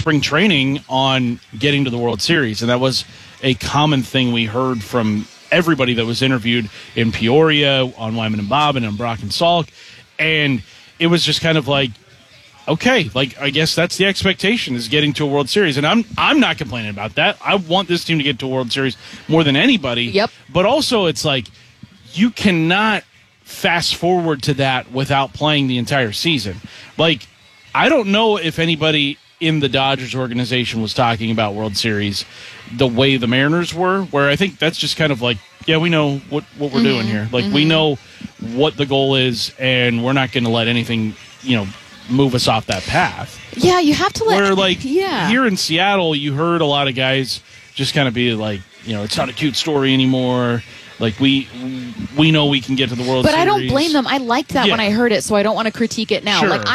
spring training on getting to the World Series, and that was a common thing we heard from everybody that was interviewed in Peoria, on Wyman and Bob, and on Brock and Salk, and it was just kind of like, okay, like I guess that's the expectation, is getting to a World Series, and I'm not complaining about that. I want this team to get to a World Series more than anybody. Yep. But also, it's like you cannot fast forward to that without playing the entire season. Like, I don't know if anybody in the Dodgers organization was talking about World Series the way the Mariners were, where I think that's just kind of like, yeah, we know what we're doing here. Like, we know what the goal is, and we're not going to let anything, move us off that path. Yeah, you have to let... Where, like, here in Seattle, you heard a lot of guys just kind of be like, it's not a cute story anymore. Like, we know we can get to the World Series. But I don't blame them. I liked that when I heard it, so I don't want to critique it now. Sure. Like,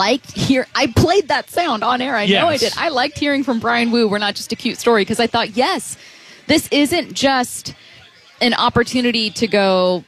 I played that sound on air. I know I did. I liked hearing from Brian Wu, we're not just a cute story, because I thought, yes, this isn't just an opportunity to go,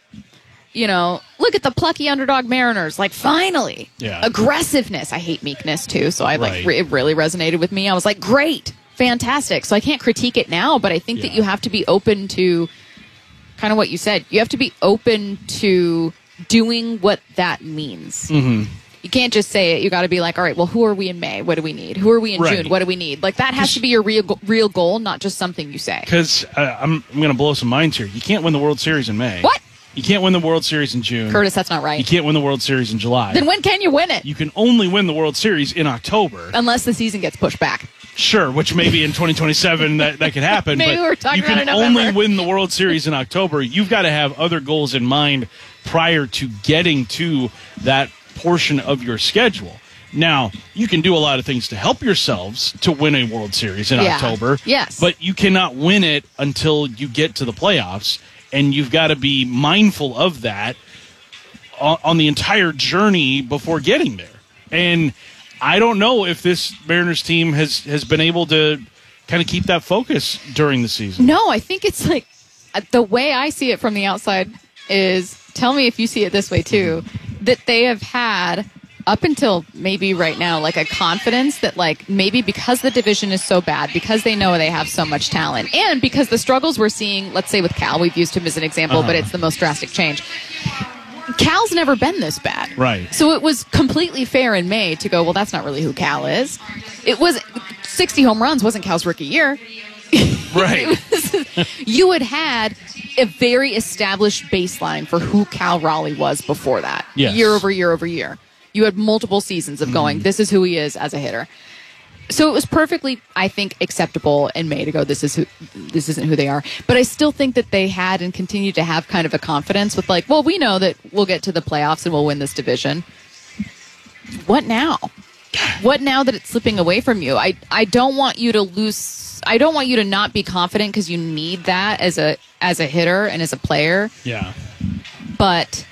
look at the plucky underdog Mariners. Like, finally. Yeah. Aggressiveness. I hate meekness, too, so it really resonated with me. I was like, great, fantastic. So I can't critique it now, but I think that you have to be open to kind of what you said. You have to be open to doing what that means. Mm-hmm. You can't just say it. You got to be like, all right, well, who are we in May? What do we need? Who are we in June? What do we need? Like, that has to be your real goal, not just something you say. Because I'm going to blow some minds here. You can't win the World Series in May. What? You can't win the World Series in June. Curtis, that's not right. You can't win the World Series in July. Then when can you win it? You can only win the World Series in October. Unless the season gets pushed back. Sure, which maybe in 2027 that could happen. Maybe but we're talking you can about it in only November. win the World Series in October. You've got to have other goals in mind prior to getting to that portion of your schedule. Now, you can do a lot of things to help yourselves to win a World Series in October. Yes. But you cannot win it until you get to the playoffs, and you've got to be mindful of that on the entire journey before getting there. And I don't know if this Mariners team has been able to kind of keep that focus during the season. No, I think it's like the way I see it from the outside is, tell me if you see it this way too, that they have had up until maybe right now, like a confidence that like maybe because the division is so bad, because they know they have so much talent, and because the struggles we're seeing, let's say with Cal, we've used him as an example, but it's the most drastic change. Cal's never been this bad. Right. So it was completely fair in May to go, well, that's not really who Cal is. It was 60 home runs wasn't Cal's rookie year. Right. You had a very established baseline for who Cal Raleigh was before that. Yes. Year over year over year. You had multiple seasons of going, this is who he is as a hitter. So it was perfectly, I think, acceptable in May to go, this isn't who they are. But I still think that they had and continue to have kind of a confidence with like, well, we know that we'll get to the playoffs and we'll win this division. What now? What now that it's slipping away from you? I don't want you to lose. I don't want you to not be confident because you need that as a hitter and as a player. Yeah. But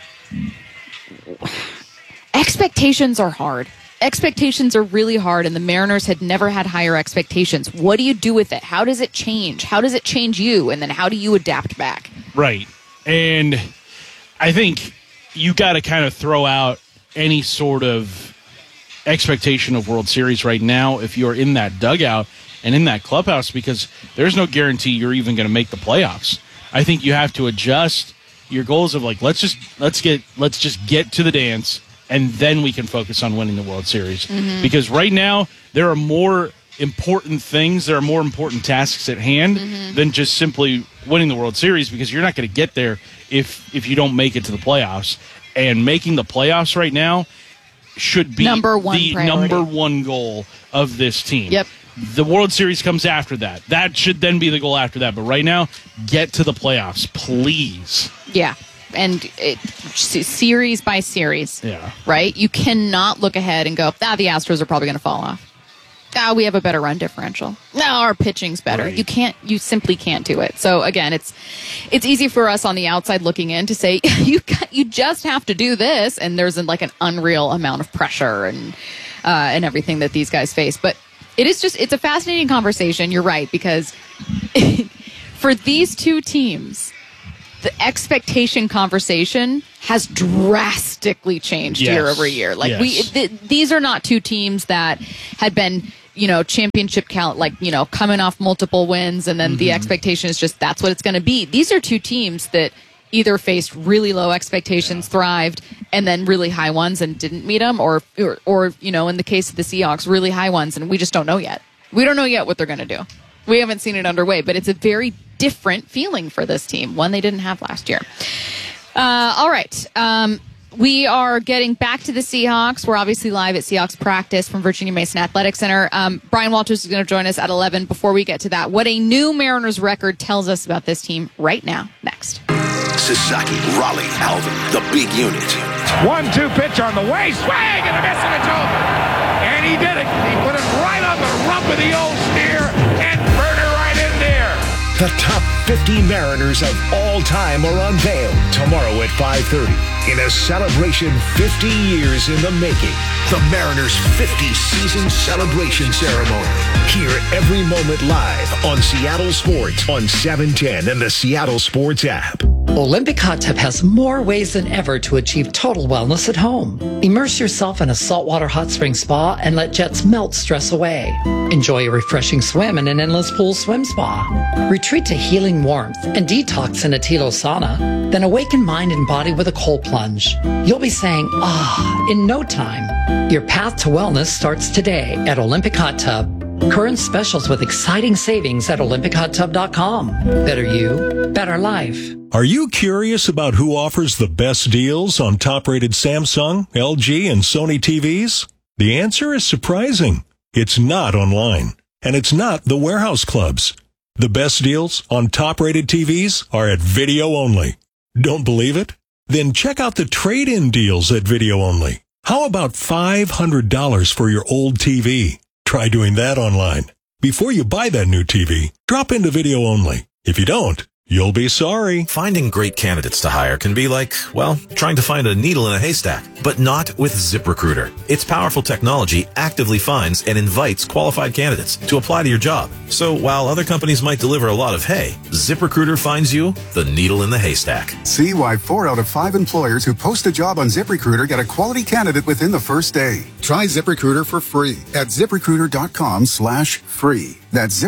expectations are hard. Expectations are really hard, and the Mariners had never had higher expectations. What do you do with it? How does it change? How does it change you? And then how do you adapt back? Right. And I think you got to kind of throw out any sort of expectation of World Series right now if you're in that dugout and in that clubhouse, because there's no guarantee you're even going to make the playoffs. I think you have to adjust your goals of like, let's just get to the dance, and then we can focus on winning the World Series. Mm-hmm. Because right now, there are more important things, there are more important tasks at hand than just simply winning the World Series, because you're not going to get there if you don't make it to the playoffs. And making the playoffs right now should be number one goal of this team. Yep. The World Series comes after that. That should then be the goal after that. But right now, get to the playoffs, please. Yeah. And series by series, right? You cannot look ahead and go, the Astros are probably going to fall off. We have a better run differential. No, our pitching's better. Right. You simply can't do it. So again, it's easy for us on the outside looking in to say, you just have to do this. And there's like an unreal amount of pressure and everything that these guys face. But it's a fascinating conversation. You're right, because for these two teams, the expectation conversation has drastically changed year over year. Like these are not two teams that had been championship count, coming off multiple wins, and then the expectation is just that's what it's going to be. These are two teams that either faced really low expectations, thrived, and then really high ones and didn't meet them, or in the case of the Seahawks, really high ones, and we just don't know yet. We don't know yet what they're going to do. We haven't seen it underway, but it's a very different feeling for this team, one they didn't have last year. All right. We are getting back to the Seahawks. We're obviously live at Seahawks practice from Virginia Mason Athletic Center. Brian Walters is going to join us at 11. Before we get to that, what a new Mariners record tells us about this team right now. Next. Sasaki, Raleigh, Alvin, the big unit. 1-2 pitch on the way. Swing and a miss, and it's over. And he did it. He put it right on the rump of the old steer and burned it right in there. The top 50 Mariners of all time are unveiled tomorrow at 5:30 in a celebration 50 years in the making. The Mariners' 50-season celebration ceremony. Hear every moment live on Seattle Sports on 710 and the Seattle Sports app. Olympic Hot Tub has more ways than ever to achieve total wellness at home. Immerse yourself in a saltwater hot spring spa and let jets melt stress away. Enjoy a refreshing swim in an endless pool swim spa. Retreat to healing warmth and detox in a Tilo sauna. Then awaken mind and body with a cold plunge. You'll be saying, in no time. Your path to wellness starts today at Olympic Hot Tub. Current specials with exciting savings at OlympicHotTub.com. Better you, better life. Are you curious about who offers the best deals on top-rated Samsung, LG, and Sony TVs? The answer is surprising. It's not online, and it's not the warehouse clubs. The best deals on top-rated TVs are at Video Only. Don't believe it? Then check out the trade-in deals at Video Only. How about $500 for your old TV? Try doing that online. Before you buy that new TV, drop into Video Only. If you don't, you'll be sorry. Finding great candidates to hire can be like, trying to find a needle in a haystack, but not with ZipRecruiter. Its powerful technology actively finds and invites qualified candidates to apply to your job. So while other companies might deliver a lot of hay, ZipRecruiter finds you the needle in the haystack. See why 4 out of 5 employers who post a job on ZipRecruiter get a quality candidate within the first day. Try ZipRecruiter for free at ZipRecruiter.com/free. That's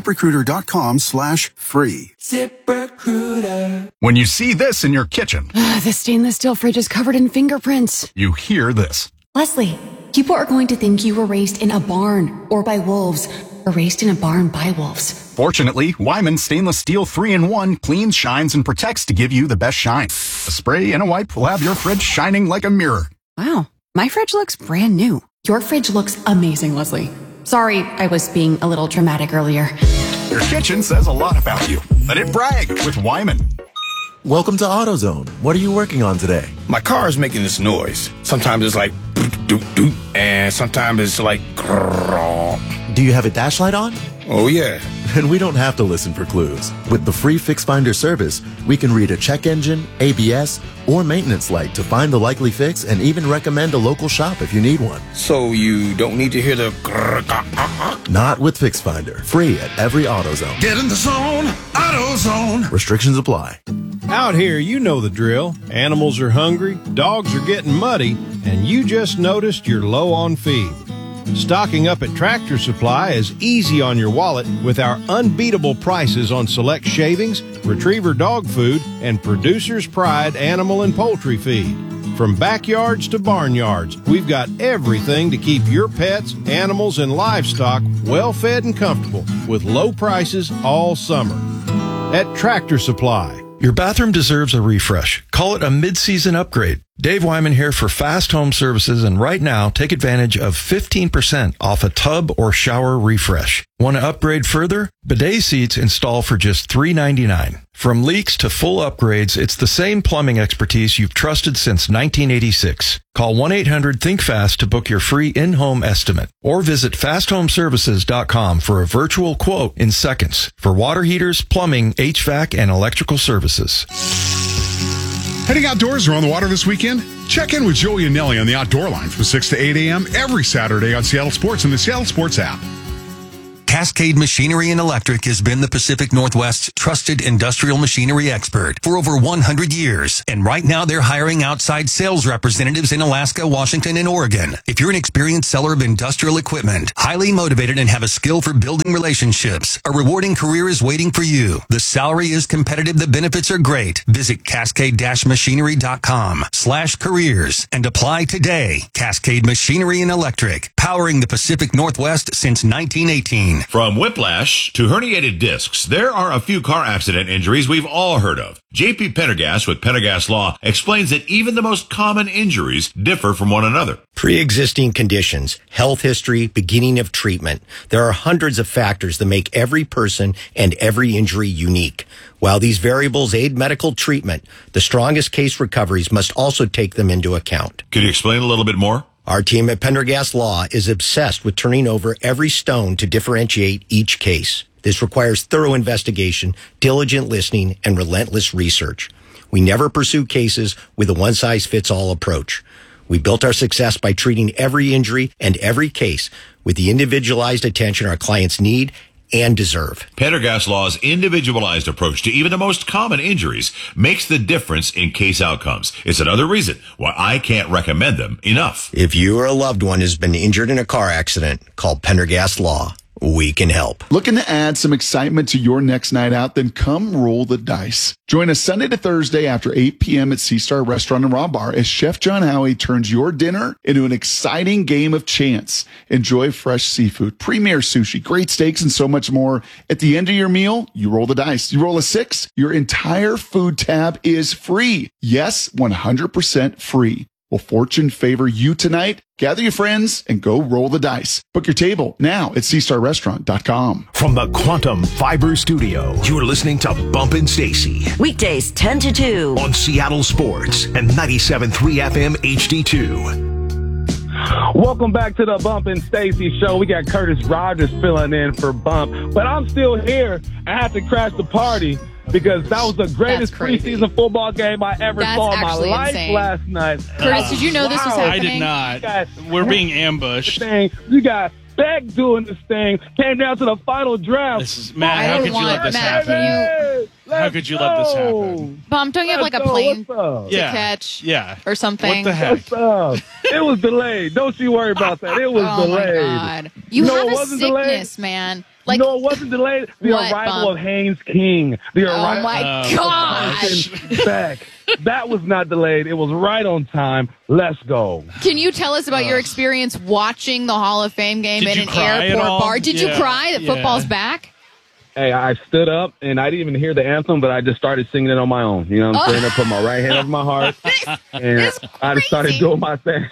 ZipRecruiter.com/free. ZipRecruiter. When you see this in your kitchen, the stainless steel fridge is covered in fingerprints. You hear this. Leslie, people are going to think you were raised in a barn or by wolves, or raised in a barn by wolves. Fortunately, Wyman Stainless Steel 3-in-1 cleans, shines, and protects to give you the best shine. A spray and a wipe will have your fridge shining like a mirror. Wow, my fridge looks brand new. Your fridge looks amazing, Leslie. Sorry, I was being a little dramatic earlier. Your kitchen says a lot about you. Let it brag with Wyman. Welcome to AutoZone. What are you working on today? My car is making this noise. Sometimes it's like doot, doot, doot, and sometimes it's like grrr. Do you have a dash light on? Oh, yeah. And we don't have to listen for clues. With the free Fix Finder service, we can read a check engine, ABS, or maintenance light to find the likely fix and even recommend a local shop if you need one. So you don't need to hear the grrr. Not with Fix Finder. Free at every AutoZone. Get in the zone, AutoZone. Restrictions apply. Out here, you know the drill. Animals are hungry, dogs are getting muddy, and you just noticed you're low on feed. Stocking up at Tractor Supply is easy on your wallet with our unbeatable prices on select shavings, retriever dog food, and Producer's Pride animal and poultry feed. From backyards to barnyards, we've got everything to keep your pets, animals, and livestock well fed and comfortable with low prices all summer. At Tractor Supply. Your bathroom deserves a refresh. Call it a mid-season upgrade. Dave Wyman here for Fast Home Services, and right now, take advantage of 15% off a tub or shower refresh. Want to upgrade further? Bidet seats install for just $3.99. From leaks to full upgrades, it's the same plumbing expertise you've trusted since 1986. Call 1-800-THINK-FAST to book your free in-home estimate, or visit fasthomeservices.com for a virtual quote in seconds for water heaters, plumbing, HVAC, and electrical services. Heading outdoors or on the water this weekend? Check in with Joey and Nelly on the Outdoor Line from 6 to 8 a.m. every Saturday on Seattle Sports and the Seattle Sports app. Cascade Machinery and Electric has been the Pacific Northwest's trusted industrial machinery expert for over 100 years. And right now they're hiring outside sales representatives in Alaska, Washington, and Oregon. If you're an experienced seller of industrial equipment, highly motivated and have a skill for building relationships, a rewarding career is waiting for you. The salary is competitive. The benefits are great. Visit cascade-machinery.com/careers and apply today. Cascade Machinery and Electric, powering the Pacific Northwest since 1918. From whiplash to herniated discs, there are a few car accident injuries we've all heard of. JP Pendergast with Pendergast Law explains that even the most common injuries differ from one another. Pre-existing conditions, health history, beginning of treatment. There are hundreds of factors that make every person and every injury unique. While these variables aid medical treatment, the strongest case recoveries must also take them into account. Can you explain a little bit more? Our team at Pendergast Law is obsessed with turning over every stone to differentiate each case. This requires thorough investigation, diligent listening, and relentless research. We never pursue cases with a one-size-fits-all approach. We built our success by treating every injury and every case with the individualized attention our clients need and deserve. Pendergast Law's individualized approach to even the most common injuries makes the difference in case outcomes. It's another reason why I can't recommend them enough. If you or a loved one has been injured in a car accident, call Pendergast Law. We can help. Looking to add some excitement to your next night out? Then come roll the dice. Join us Sunday to Thursday after 8 p.m. at Sea Star Restaurant and Raw Bar as Chef John Howie turns your dinner into an exciting game of chance. Enjoy fresh seafood, premier sushi, great steaks, and so much more. At the end of your meal, you roll the dice. You roll a 6, your entire food tab is free. Yes, 100% free. Will fortune favor you tonight? Gather your friends and go roll the dice. Book your table now at SeaStarRestaurant.com. From the Quantum Fiber Studio, you're listening to Bumpin' Stacy. Weekdays 10 to 2. On Seattle Sports and 97.3 FM HD2. Welcome back to the Bumpin' Stacy Show. We got Curtis Rogers filling in for Bump, but I'm still here. I had to crash the party because that was the greatest preseason football game I ever saw in my life last night. Curtis, did you know this was happening? I did not. We're being ambushed. You got Beck doing this thing. Came down to the final draft. Matt, how could you let this happen? How could you let this happen? Bump, don't you have like a plane to catch? Yeah. Or something? What the heck? It was delayed. Don't you worry about that. It was delayed. Oh, my God. You know have it a wasn't sickness, delayed? man. Like, no, it wasn't delayed. The arrival of Haynes King. The arrival oh, my gosh. Beck. That was not delayed. It was right on time. Let's go. Can you tell us about your experience watching the Hall of Fame game in an cry at airport all? bar? Did you cry that football's back? Hey, I stood up, and I didn't even hear the anthem, but I just started singing it on my own. You know what I'm saying? I put my right hand over my heart, and I just started doing my thing.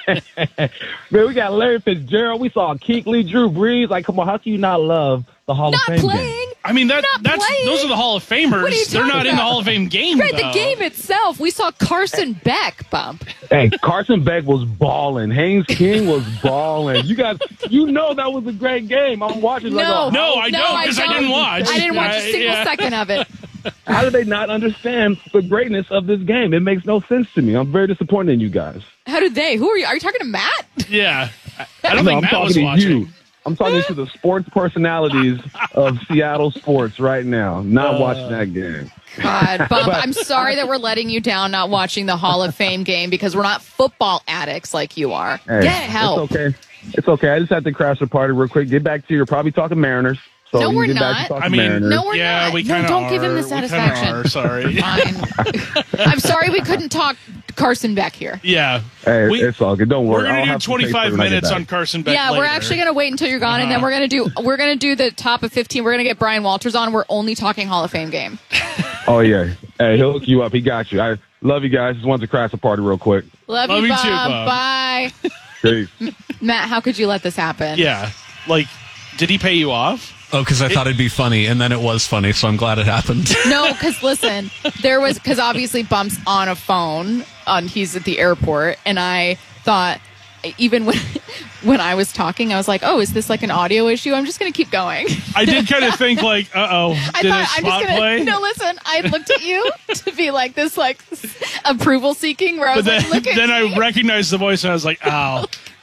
Man, we got Larry Fitzgerald. We saw Kuechly, Drew Brees. Like, come on, how can you not love the Hall of Fame game? I mean, those are the Hall of Famers. They're not in the Hall of Fame game, Right, though. the game itself. We saw Carson Beck, Bump. Hey, Carson Beck was balling. Haynes King was balling. You guys, you know that was a great game. I'm watching. No, I don't, because I didn't watch. I didn't watch a single second of it. How do they not understand the greatness of this game? It makes no sense to me. I'm very disappointed in you guys. How did they? Who are you? Are you talking to Matt? Yeah. I don't think I'm Matt talking was to watching. you. I'm talking to the sports personalities of Seattle sports right now, not watching that game. God, Bump, I'm sorry that we're letting you down not watching the Hall of Fame game because we're not football addicts like you are. Hey, Get help. It's okay. It's okay. I just had to crash the party real quick. Get back to you're probably talking Mariners. So No, you we're get back not. to talking I mean, Mariners. No, we're not. we No, kind of don't give him the satisfaction. Sorry. Fine. I'm sorry we couldn't talk Carson Beck here. Yeah. Hey, it's all good. Don't worry. We're I'll going have to some do tape 25 when I get minutes back. on Carson Beck Yeah, later. we're actually going to wait until you're gone, and then we're going to do the top of 15. We're going to get Brian Walters on. We're only talking Hall of Fame game. Oh, yeah. Hey, he'll hook you up. He got you. I love you guys. Just wanted to crash the party real quick. Love you, you Bob. too, Bob. Bye. Peace. Matt, how could you let this happen? Yeah. Like, did he pay you off? Oh, because I thought it'd be funny, and then it was funny, so I'm glad it happened. No, because listen, because obviously Bump's on a phone, he's at the airport, and I thought, even when I was talking, I was like, oh, is this like an audio issue? I'm just going to keep going. I did kind of think like, did a spot play? No, listen, I looked at you to be like this, like approval seeking, where I But was then, like, look at then me. I recognized the voice and I was like, oh,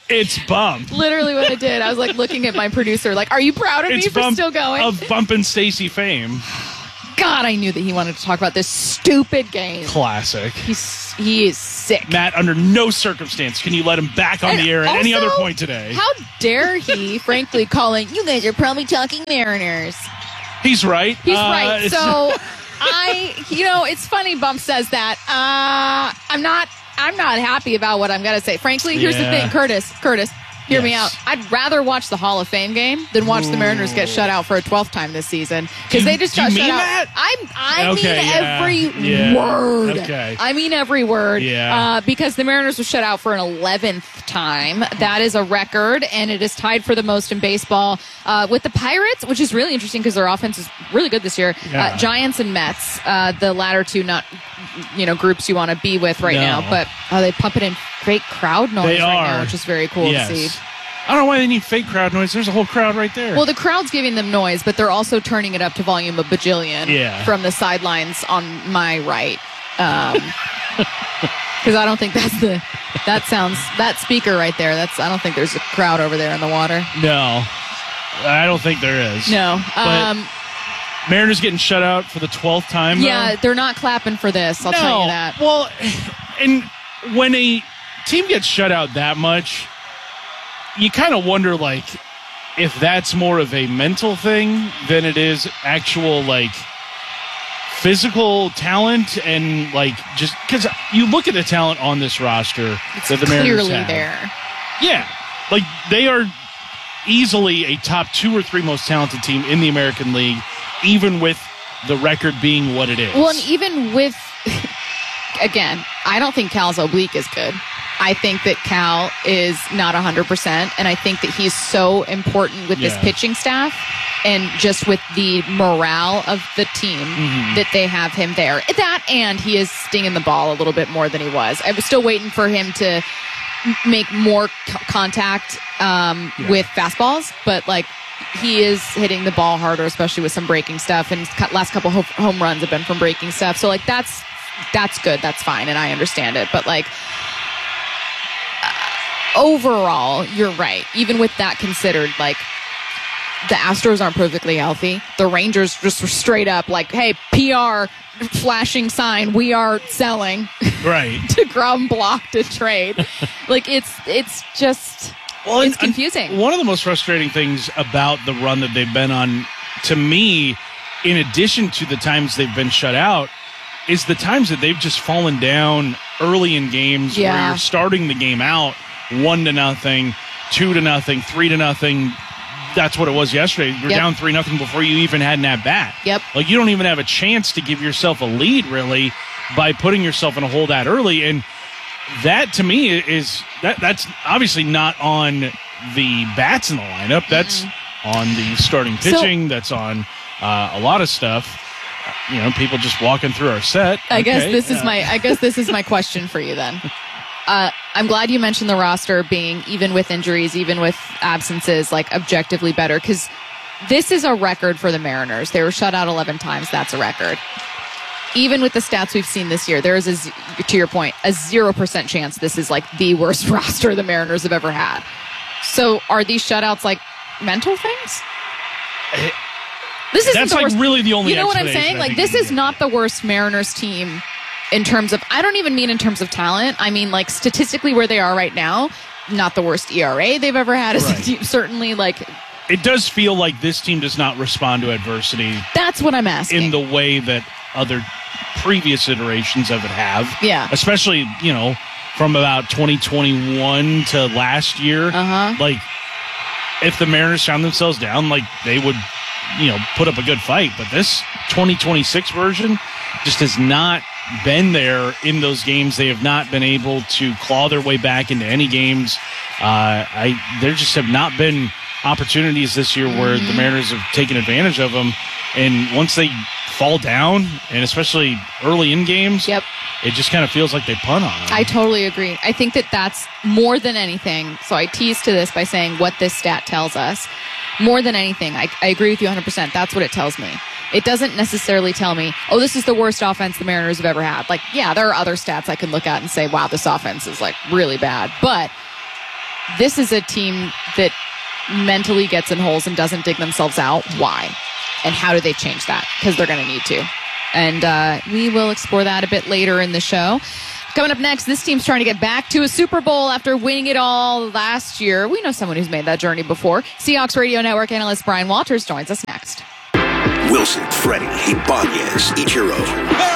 It's bump. Literally what I did. I was like looking at my producer, like, are you proud of me for still going? Of bumping Stacey fame. God, I knew that he wanted to talk about this stupid game. Classic. He is sick. Matt, under no circumstance can you let him back on the air at any other point today. How dare he, frankly, calling, you guys are probably talking Mariners. He's right. He's right. So it's funny Bump says that. I'm not happy about what I'm going to say. Frankly, here's the thing, Curtis, hear me out. I'd rather watch the Hall of Fame game than watch the Mariners get shut out for a 12th time this season because they just got shut out. That? I mean every word. Okay. I mean every word. Yeah. Because the Mariners were shut out for an 11th time. That is a record, and it is tied for the most in baseball with the Pirates, which is really interesting because their offense is really good this year. Yeah. Giants and Mets, the latter two not groups you want to be with right now, but they pumping in fake crowd noise right now, which is very cool to see. I don't know why they need fake crowd noise. There's a whole crowd right there. Well, the crowd's giving them noise, but they're also turning it up to volume a bajillion from the sidelines on my right. Because I don't think that speaker right there. I don't think there's a crowd over there in the water. No, I don't think there is. No. But Mariners getting shut out for the 12th time. Yeah, they're not clapping for this. I'll tell you that. Well, and when a team gets shut out that much, you kind of wonder, like, if that's more of a mental thing than it is actual, like, physical talent and, like, just because you look at the talent on this roster that the Mariners clearly have. There. Yeah. Like, they are easily a top 2 or 3 most talented team in the American League, even with the record being what it is. Well, and even with, again, I don't think Cal's oblique is good. I think that Cal is not 100%, and I think that he's so important with this pitching staff and just with the morale of the team that they have him there. That, and he is stinging the ball a little bit more than he was. I was still waiting for him to make more contact with fastballs, but, like, he is hitting the ball harder, especially with some breaking stuff, and last couple home runs have been from breaking stuff. So, like, that's good. That's fine, and I understand it. But, like, overall, you're right. Even with that considered, like, the Astros aren't perfectly healthy. The Rangers just were straight up like, hey, PR flashing sign, we are selling. Right. DeGrom blocked a trade. Like, it's just, it's confusing. One of the most frustrating things about the run that they've been on, to me, in addition to the times they've been shut out, is the times that they've just fallen down early in games where you're starting the game out 1-0, 2-0, 3-0. That's what it was yesterday. You're down 3-0 before you even had an at-bat. Yep. Like, you don't even have a chance to give yourself a lead, really, by putting yourself in a hole that early. And that, to me, is that's obviously not on the bats in the lineup. That's on the starting pitching. That's on a lot of stuff. You know, people just walking through our set. I guess this is my question for you then. I'm glad you mentioned the roster being, even with injuries, even with absences, like, objectively better, because this is a record for the Mariners. They were shut out 11 times. That's a record. Even with the stats we've seen this year, there is, to your point, a 0% chance this is, like, the worst roster the Mariners have ever had. So are these shutouts, like, mental things? This isn't That's, the like, worst. really the only You know what I'm explanation saying? Like, this is not the worst Mariners team in terms of, I don't even mean in terms of talent. I mean, like, statistically where they are right now, not the worst ERA they've ever had as a team. Certainly, like, it does feel like this team does not respond to adversity. That's what I'm asking. In the way that other previous iterations of it have. Yeah. Especially, you know, from about 2021 to last year. Like, if the Mariners found themselves down, like, they would, you know, put up a good fight. But this 2026 version just has not been there in those games. They have not been able to claw their way back into any games. There just have not been opportunities this year where the Mariners have taken advantage of them. And once they fall down, and especially early in games, it just kind of feels like they punt on them. I totally agree. I think that that's more than anything. So I teased to this by saying what this stat tells us. More than anything, I agree with you 100%. That's what it tells me. It doesn't necessarily tell me, oh, this is the worst offense the Mariners have ever had. Like, yeah, there are other stats I can look at and say, wow, this offense is, like, really bad. But this is a team that mentally gets in holes and doesn't dig themselves out. Why? And how do they change that? Because they're going to need to. And we will explore that a bit later in the show. Coming up next, this team's trying to get back to a Super Bowl after winning it all last year. We know someone who's made that journey before. Seahawks Radio Network analyst Brian Walters joins us next. Wilson, Freddie, Ibanez, Ichiro.